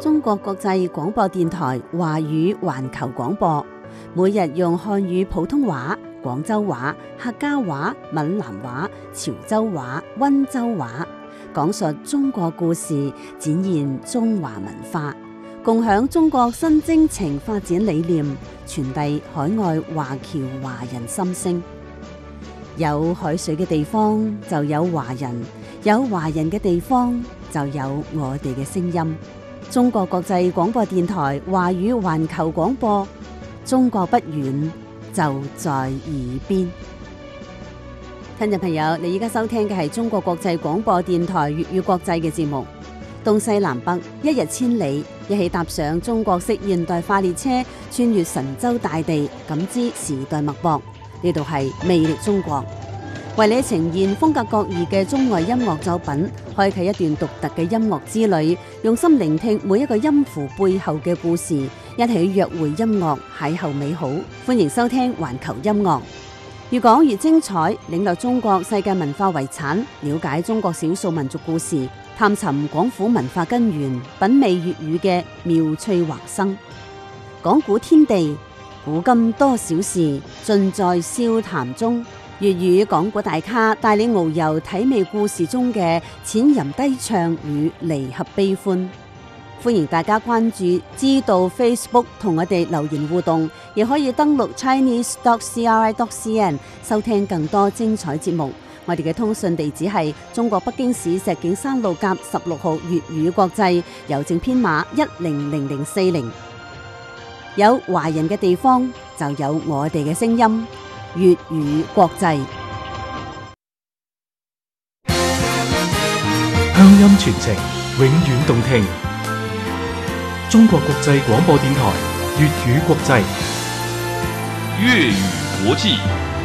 中國國際廣播電台華語環球廣播，每日用漢語普通話、廣州話、客家話、閩南話、潮州話、溫州話，講述中國故事，展現中華文化，共享中國新征程發展理念，傳遞海外華僑華人心聲。有海水嘅地方就有華人，有華人嘅地方就有我哋嘅聲音。中國國際廣播電台華語環球廣播，中國不遠，就在耳邊。聽眾朋友，你而家收聽嘅係中國國際廣播電台粵語國際嘅節目。東西南北，一日千里，一起踏上中國式現代化列車，穿越神州大地，感知時代脈搏。呢度係魅力中國，為你呈現風格各異嘅中外音樂作品，開啟一段獨特嘅音樂之旅，用心聆聽每一個音符背後嘅故事，一起約會音樂，邂逅美好。歡迎收聽環球音樂，越講越精彩，領略中國世界文化遺產，了解中國少數民族故事，探尋廣府文化根源，品味粵語嘅妙趣橫生，講古天地。古今多少事，盡在笑談中。粵語講古大咖帶你遨遊體味故事中嘅淺吟低唱與離合悲歡。歡迎大家關注知道 Facebook 同我哋留言互動，亦可以登錄 chinese.cri.cn 收聽更多精彩節目。我哋嘅通訊地址係中國北京市石景山路甲16號粵語國際，郵政編碼100040。有華人嘅地方就有我哋嘅聲音，粵語國際。 鄉音傳情，永遠動聽。中國國際廣播電台粵語國際， 粵語國際。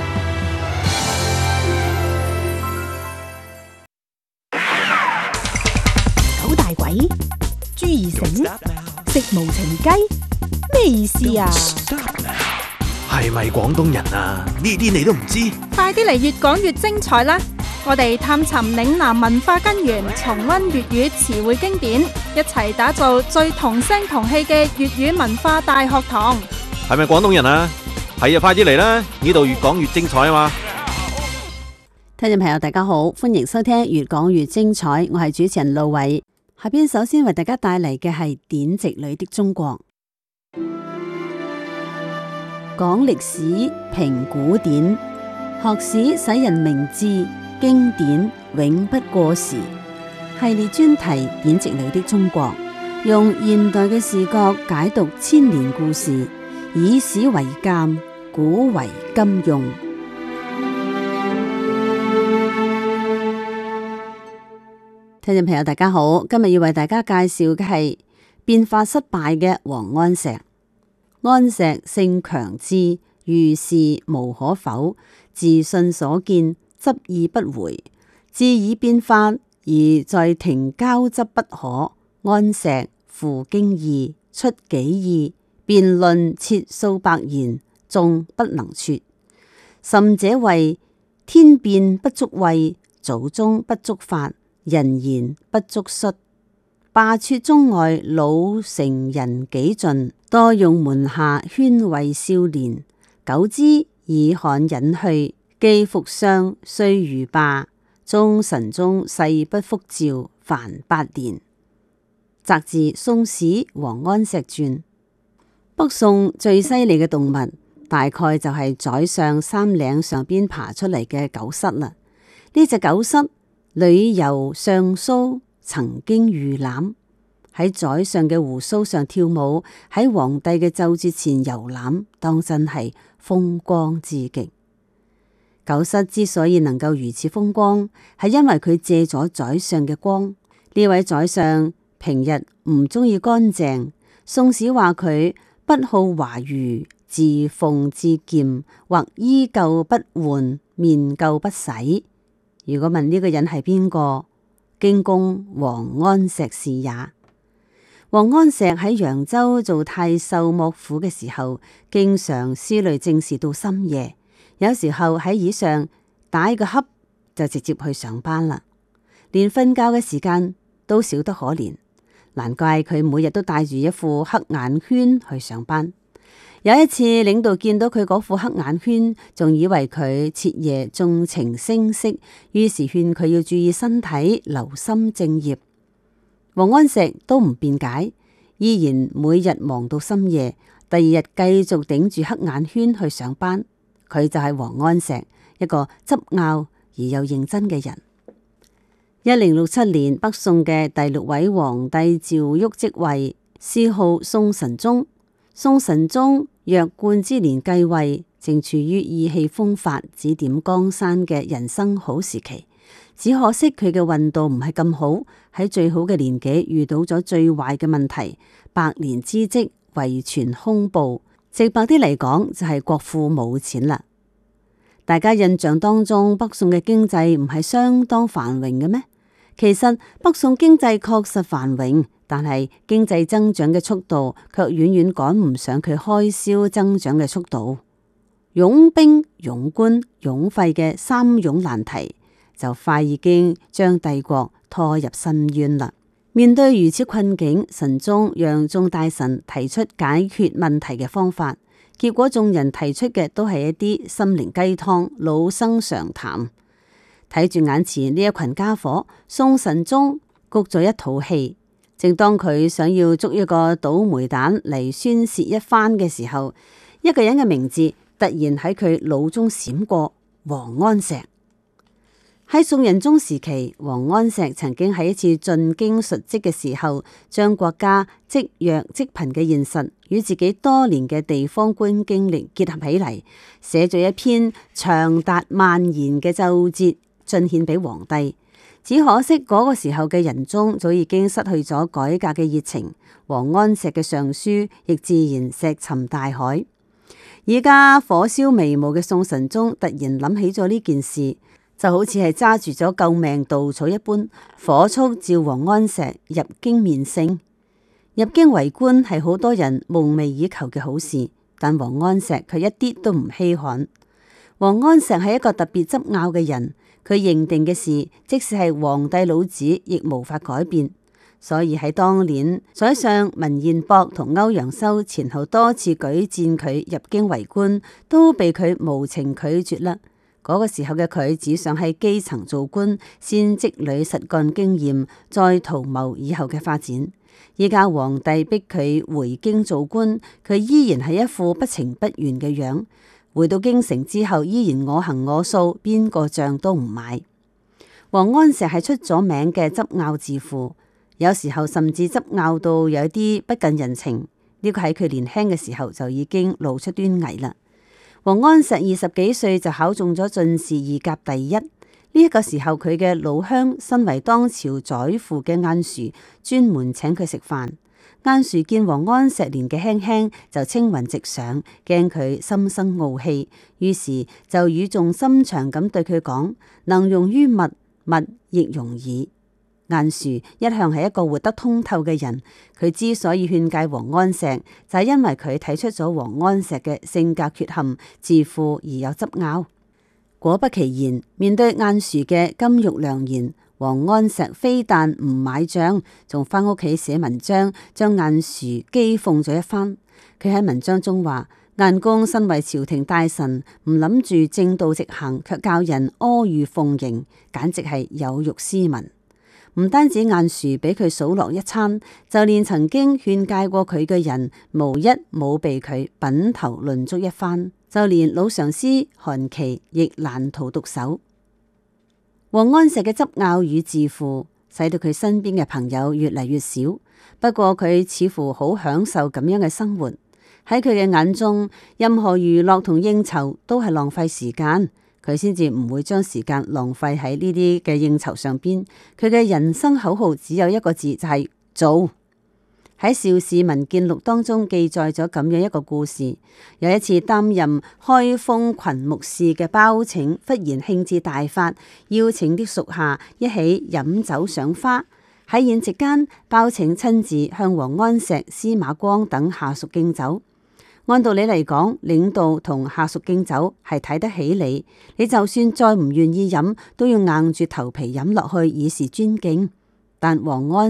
九大簋，朱二繩，食無情雞。咩意思啊？ 係咪廣東人啊？呢啲你都唔知？ 快啲嚟越講越精彩啦！我哋探尋嶺南文化根源，重溫粵語詞彙經典，一齊打造最同聲同氣嘅粵語文化大學堂。 係咪廣東人啊？係啊，快啲嚟啦！呢度越講越精彩啊嘛！ 聽眾朋友大家好，歡迎收聽越講越精彩，我係主持人路偉。下邊首先為大家帶嚟嘅係典籍裏的中國。講歷史，評古典，學史使人明智，經典永不過時。系列專題典籍裏的中國，用現代嘅視角解讀千年故事，以史為鑑，古為今用。聽眾朋友大家好，今日要為大家介紹嘅係變法失敗嘅王安石。安石性強志，遇事無可否，自信所見，執意不回。志以變法，而在庭交執不可。安石負經義，出己意，辯論切數百言，眾不能說。甚者謂天變不足畏，祖宗不足法，人言不足率。罷黜中外老成人幾盡，多用門下圈慰少年。久之以罕隱去，既復相雖如罷。終神宗誓不復詔，凡8年。摘自《宋史王安石傳》。北宋最犀利嘅動物，大概就係宰相衫領上邊爬出嚟嘅狗虱啦。呢隻狗虱屢遊上蘇，曾經遇攬，喺宰相嘅鬍鬚上跳舞，喺皇帝嘅奏摺前遊覽，當真係風光至極。狗虱之所以能夠如此風光，係因為佢借咗宰相嘅光。呢位宰相平日唔中意乾淨，宋史話佢不好華臾，自奉至儉，或衣垢不換，面垢不洗。如果問呢個人係邊個？京公王安石是也。王安石喺揚州做太守幕府嘅時候，經常思慮政事到深夜，有時候喺椅上打一個瞌就直接去上班啦，連瞓覺嘅時間都少得可憐。 難怪佢每日都戴住一副黑眼圈去上班。有一次，領導見到佢嗰副黑眼圈，仲以為佢徹夜縱情聲色，於是勸佢要注意身體，留心正業。王安石都唔辯解，依然每日忙到深夜，第二日繼續頂住黑眼圈去上班。佢就係王安石，一個執拗而又認真嘅人。1067年，北宋嘅第6位皇帝趙煜即位，謚號宋神宗。宋神宗弱冠之年繼位，正處於意氣風發、指點江山嘅人生好時期。只可惜佢嘅運道唔係咁好，喺最好嘅年紀遇到咗最壞嘅問題，百年之積遺傳凶暴。直白啲嚟講，就係國庫冇錢啦。大家印象當中，北宋嘅經濟唔係相當繁榮嘅咩？其實北宋經濟確實繁榮，但係經濟增長嘅速度卻遠遠趕唔上佢開銷增長嘅速度。擁兵、擁官、擁費嘅三擁難題，就快已經將帝國拖入深淵啦。面對如此困境，神宗讓眾大臣提出解決問題嘅方法，結果眾人提出嘅都係一啲心靈雞湯、老生常談。睇住眼前呢一群家伙，宋神宗谷咗一肚氣。正當佢想要捉一個倒霉蛋嚟宣洩一番嘅時候，一個人嘅名字突然喺佢腦中閃過：王安石。喺宋仁宗時期，王安石曾經喺一次進京述職嘅時候，將國家積弱積貧嘅現實與自己多年嘅地方官經歷結合起嚟，寫咗一篇長達萬言嘅奏摺，進獻俾皇帝。只可惜嗰個時候嘅仁宗早已經失去咗改革嘅熱情，王安石嘅上書亦自然石沉大海。而家火燒眉毛嘅宋神宗突然諗起咗呢件事，就好似係揸住咗救命稻草一般，火速召王安石入京面聖。入京為官係好多人夢寐以求嘅好事，但王安石卻一啲都唔稀罕。王安石係一個特別執拗嘅人，佢認定嘅事，即使係皇帝老子亦無法改變。所以喺當年，宰相文彥博同歐陽修前後多次舉薦佢入京為官，都被佢無情拒絕啦。嗰個時候嘅佢只想喺基層做官，先積累實幹經驗，再圖謀以後嘅發展。依家皇帝逼佢回京做官，佢依然係一副不情不願嘅樣。回到京城之後，依然我行我素，邊個賬都唔買。王安石係出咗名嘅執拗自負，有時候甚至執拗到有啲不近人情。呢個喺佢年輕嘅時候就已經露出端倪啦。王安石20幾歲就考中咗進士二甲第一。呢一個時候，佢嘅老鄉身為當朝宰父嘅晏殊專門請佢食飯。晏殊見王安石年紀輕輕就青雲直上，驚佢心生傲氣，於是就語重心長咁對佢講：能容於物，物亦容矣。晏殊一向係一個活得通透嘅人，佢之所以勸誡王安石，就係因為佢睇出咗王安石嘅性格缺陷，自負而有執拗。果不其然，面對晏殊嘅金玉良言，王安石非但唔買賬，仲翻屋企寫文章，將晏殊譏諷咗一番。佢喺文章中話：晏公身為朝廷大臣，唔諗住正道直行，卻教人阿諛奉迎，簡直係有辱斯文。唔單止晏殊俾佢數落一餐，就連曾經勸誡過佢嘅人，無一冇被佢品頭論足一番。就連老上司韓琦亦難逃毒手。王安石嘅執拗與自負，使到佢身邊嘅朋友越嚟越少。不過佢似乎好享受咁樣嘅生活。喺佢嘅眼中，任何娛樂同應酬都係浪費時間。佢先至唔會將時間浪費喺呢啲嘅應酬上邊。佢嘅人生口號只有一個字，就係做。喺邵氏文見錄當中記載咗咁樣一個故事。有一次擔任開封群牧事嘅包拯忽然興致大發，邀請啲屬下一起飲酒賞花。喺宴席間，包拯親自向王安石、司馬光等下屬敬酒。按道理嚟講，領導同下屬敬酒係睇得起你，你就算再唔願意飲，都要硬住頭皮飲落去以示尊敬。但王安石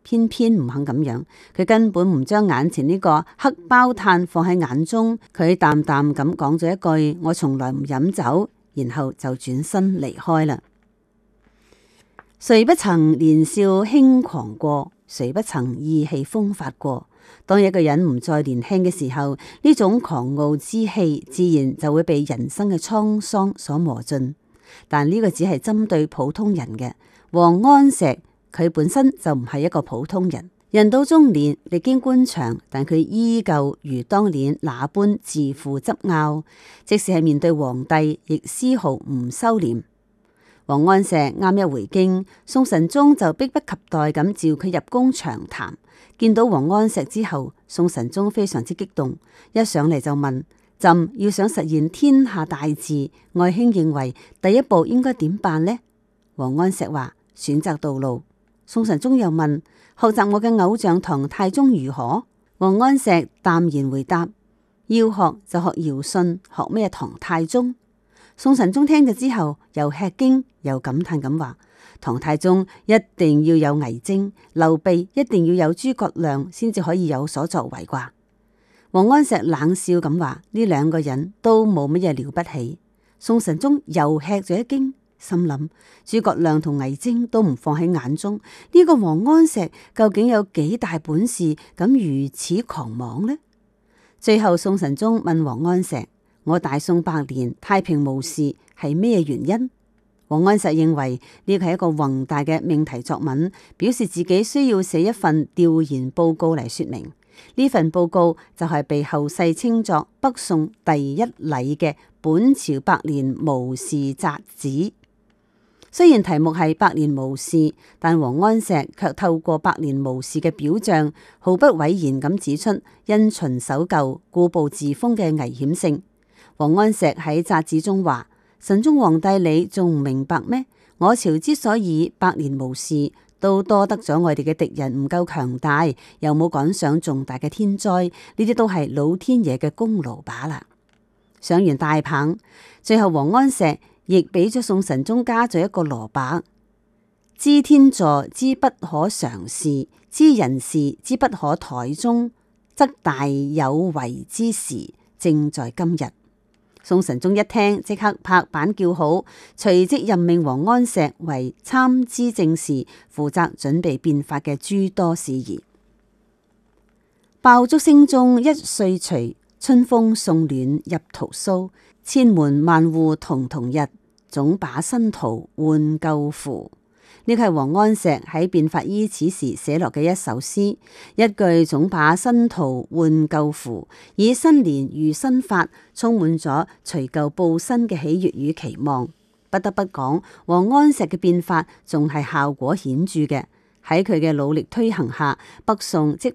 偏偏唔肯咁樣。佢根本唔將眼前呢個黑包炭放喺眼中，佢淡淡咁講咗一句：我從來唔飲酒，然後就轉身離開啦。誰不曾年少輕狂過？誰不曾意氣風發過？當一個人唔再年輕嘅時候，呢種狂傲之氣自然就會被人生嘅滄桑所磨盡。但呢個只係針對普通人嘅。王安石佢本身就唔係一個普通人，人到中年歷經官場，但佢依舊如當年那般自負執拗，即使係面對皇帝，亦絲毫唔收斂。王安石啱一回京，宋神宗就迫不及待咁召佢入宮長談。見到王安石之後，宋神宗非常之激動，一上嚟就問：朕要想實現天下大治，愛卿認為第一步應該點辦呢？王安石話：選擇道路。宋神宗又問：學習我嘅偶像唐太宗如何？王安石淡然回答：要學就學堯舜，學咩唐太宗？宋神宗聽咗之後，又吃驚又感嘆咁話：唐太宗一定要有魏徵，劉備一定要有諸葛亮，先至可以有所作為啩。王安石冷笑咁話：呢兩個人都冇乜嘢了不起。宋神宗又吃咗一驚，心諗諸葛亮同魏徵都唔放喺眼中，呢個王安石究竟有幾大本事，咁如此狂妄呢？最後宋神宗問王安石：我大宋百年太平無事係咩原因？王安石認為呢個係一個宏大嘅命題作文，表示自己需要寫一份調研報告嚟說明。呢份報告就係被後世稱作北宋第一禮嘅《本朝百年無事札子》。雖然題目係百年無事，但王安石卻透過百年無事嘅表象，毫不諱言咁指出因循守舊、固步自封嘅危險性。王安石喺札子中話：神宗皇帝你仲唔明白咩？我朝之所以百年無事，都多得咗我哋嘅敵人唔夠強大，又冇趕上重大嘅天災，呢啲都係老天爺嘅功勞把啦。上完大棒，最後王安石亦俾咗宋神宗加咗一個蘿蔔：知天助之不可常事，知人事之不可台中，則大有為之時，正在今日。宋神宗一聽，即刻拍板叫好，隨即任命王安石為參知政事，負責準備變法嘅諸多事宜。爆竹聲中一歲除，春風送暖入屠蘇。千門萬戶曈曈日，總把新圖換舊符。呢個係王安石喺變法伊始時寫落嘅一首詩，一句總把新圖換舊符，以新年如新法，充滿咗除舊布新嘅喜悅與期望。不得不講，王安石嘅變法仲係效果顯著嘅。喺佢嘅努力推行下，北宋即